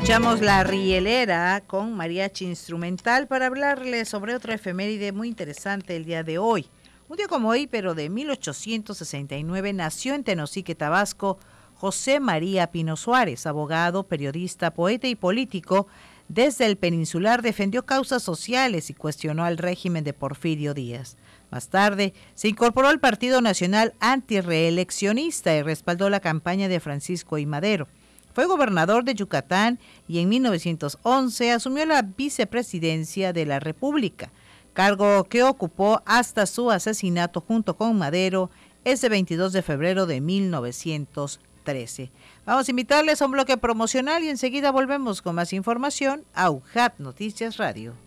Escuchamos La Rielera con mariachi instrumental para hablarles sobre otra efeméride muy interesante el día de hoy. Un día como hoy, pero de 1869, nació en Tenosique, Tabasco, José María Pino Suárez, abogado, periodista, poeta y político. Desde el Peninsular defendió causas sociales y cuestionó al régimen de Porfirio Díaz. Más tarde, se incorporó al Partido Nacional Antirreeleccionista y respaldó la campaña de Francisco I. Madero. Fue gobernador de Yucatán y en 1911 asumió la vicepresidencia de la República, cargo que ocupó hasta su asesinato junto con Madero ese 22 de febrero de 1913. Vamos a invitarles a un bloque promocional y enseguida volvemos con más información a UJAT Noticias Radio.